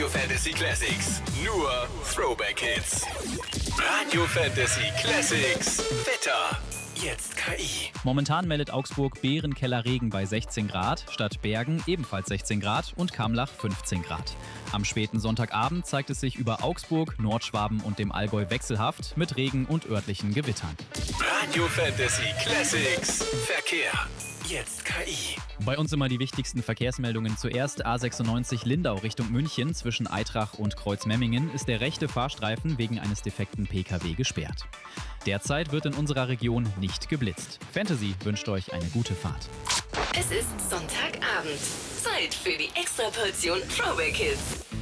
Fantasy Classics. Nur Throwback Hits. Radio Fantasy Classics. Wetter. Jetzt KI. Momentan meldet Augsburg Bärenkeller-Regen bei 16 Grad, Stadt Bergen ebenfalls 16 Grad und Kamlach 15 Grad. Am späten Sonntagabend zeigt es sich über Augsburg, Nordschwaben und dem Allgäu wechselhaft mit Regen und örtlichen Gewittern. Radio Fantasy Classics. Verkehr. Jetzt KI. Bei uns immer die wichtigsten Verkehrsmeldungen. Zuerst A96 Lindau Richtung München. Zwischen Aitrach und Kreuzmemmingen ist der rechte Fahrstreifen wegen eines defekten PKW gesperrt. Derzeit wird in unserer Region nicht geblitzt. Fantasy wünscht euch eine gute Fahrt. Es ist Sonntagabend. Zeit für die Extraportion Throwback Hits.